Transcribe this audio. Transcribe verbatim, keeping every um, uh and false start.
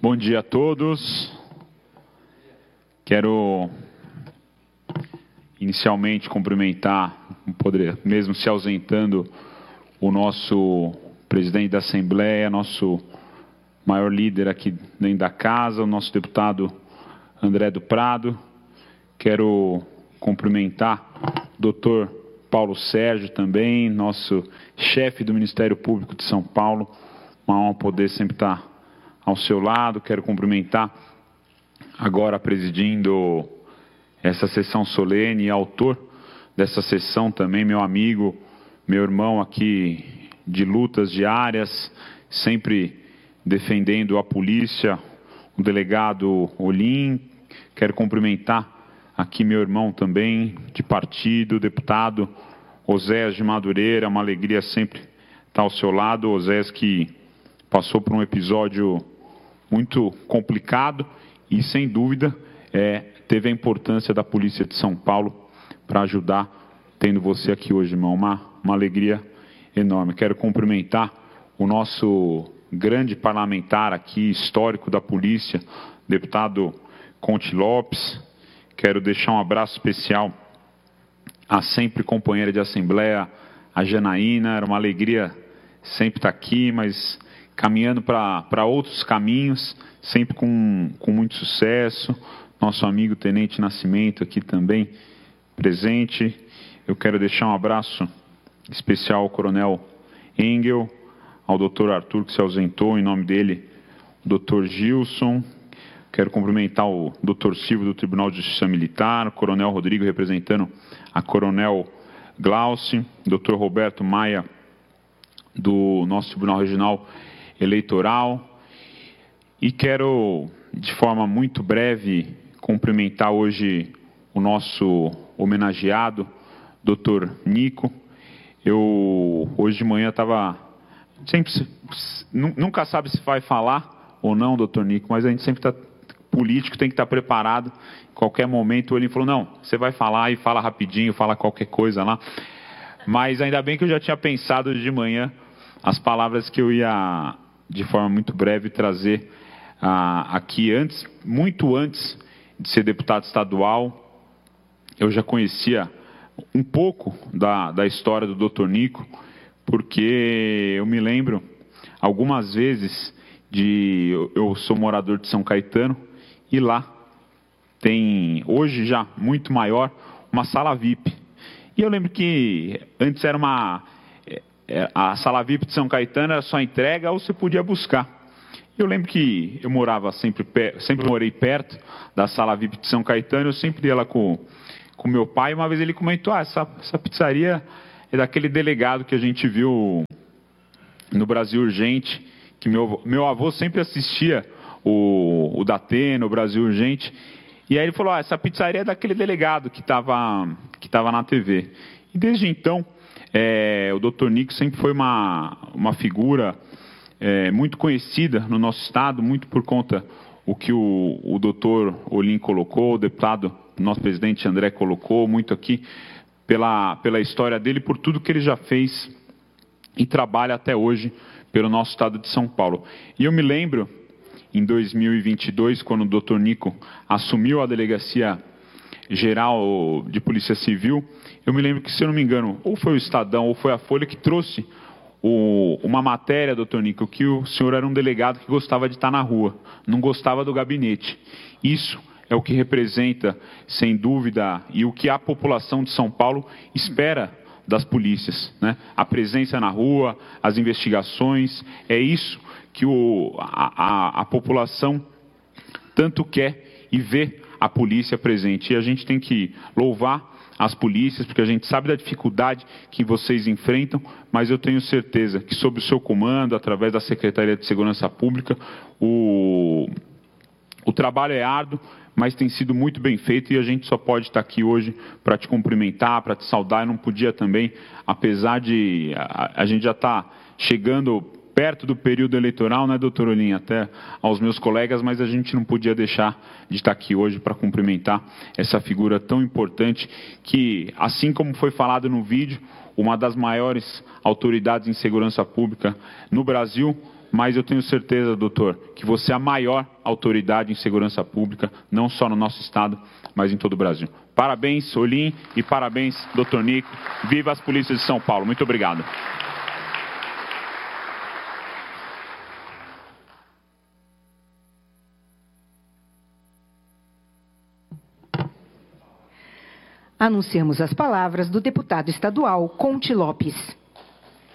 Bom dia a todos. Quero inicialmente cumprimentar, poder, mesmo se ausentando, o nosso presidente da Assembleia, nosso maior líder aqui dentro da casa, o nosso deputado André do Prado. Quero cumprimentar o doutor Paulo Sérgio também, nosso chefe do Ministério Público de São Paulo. Uma honra poder sempre estar ao seu lado. Quero cumprimentar agora presidindo essa sessão solene e autor dessa sessão também, meu amigo, meu irmão aqui de lutas diárias, sempre defendendo a polícia, o delegado Olim. Quero cumprimentar aqui meu irmão também de partido, deputado Oséias de Madureira. Uma alegria sempre estar ao seu lado. Oséias que passou por um episódio muito complicado e, sem dúvida, é, teve a importância da Polícia de São Paulo para ajudar, tendo você aqui hoje, irmão. Uma, uma alegria enorme. Quero cumprimentar o nosso grande parlamentar aqui, histórico da polícia, deputado Conte Lopes. Quero deixar um abraço especial à sempre companheira de Assembleia, a Janaína. Era uma alegria sempre estar aqui, mas caminhando para outros caminhos, sempre com, com muito sucesso. Nosso amigo Tenente Nascimento aqui também presente. Eu quero deixar um abraço especial ao Coronel Engel, ao doutor Arthur, que se ausentou, em nome dele, o doutor Gilson. Quero cumprimentar o doutor Silvio do Tribunal de Justiça Militar, o Coronel Rodrigo representando a Coronel Glauci, doutor Roberto Maia do nosso Tribunal Regional Eleitoral. E quero, de forma muito breve, cumprimentar hoje o nosso homenageado, doutor Nico. Eu, hoje de manhã, estava... sempre Nunca sabe se vai falar ou não, doutor Nico, mas a gente sempre está... político tem que estar preparado. Em qualquer momento ele falou, não, você vai falar e fala rapidinho, fala qualquer coisa lá. Mas ainda bem que eu já tinha pensado de manhã as palavras que eu ia, de forma muito breve, trazer ah, aqui antes, muito antes de ser deputado estadual. Eu já conhecia um pouco da, da história do doutor Nico, porque eu me lembro algumas vezes de... Eu, eu sou morador de São Caetano, e lá tem, hoje já muito maior, uma sala V I P. E eu lembro que antes era uma... A sala V I P de São Caetano era só entrega ou você podia buscar. Eu lembro que eu morava sempre, sempre morei perto da sala V I P de São Caetano. Eu sempre ia lá com com meu pai. Uma vez ele comentou, ah, essa, essa pizzaria é daquele delegado que a gente viu no Brasil Urgente, que meu, meu avô sempre assistia o, o Datena, o Brasil Urgente. E aí ele falou, ah, essa pizzaria é daquele delegado que estava que tava na T V. E desde então, é, o doutor Nico sempre foi uma, uma figura é, muito conhecida no nosso estado, muito por conta o que o, o doutor Olim colocou, o deputado, nosso presidente André colocou, muito aqui pela, pela história dele, por tudo que ele já fez e trabalha até hoje pelo nosso estado de São Paulo. E eu me lembro, em dois mil e vinte e dois, quando o doutor Nico assumiu a Delegacia Geral de Polícia Civil, eu me lembro que, se eu não me engano, ou foi o Estadão ou foi a Folha que trouxe o, uma matéria, doutor Nico, que o senhor era um delegado que gostava de estar na rua, não gostava do gabinete. Isso é o que representa, sem dúvida, e o que a população de São Paulo espera das polícias, né? A presença na rua, as investigações, é isso que o, a, a, a população tanto quer e vê a polícia presente. E a gente tem que louvar as polícias, porque a gente sabe da dificuldade que vocês enfrentam, mas eu tenho certeza que, sob o seu comando, através da Secretaria de Segurança Pública, o, o trabalho é árduo, mas tem sido muito bem feito, e a gente só pode estar aqui hoje para te cumprimentar, para te saudar. Eu não podia também, apesar de a, a gente já estar chegando perto do período eleitoral, né, doutor Olim, até aos meus colegas, mas a gente não podia deixar de estar aqui hoje para cumprimentar essa figura tão importante que, assim como foi falado no vídeo, uma das maiores autoridades em segurança pública no Brasil, mas eu tenho certeza, doutor, que você é a maior autoridade em segurança pública, não só no nosso estado, mas em todo o Brasil. Parabéns, Olim, e parabéns, doutor Nico. Viva as polícias de São Paulo. Muito obrigado. Anunciamos as palavras do deputado estadual Conte Lopes.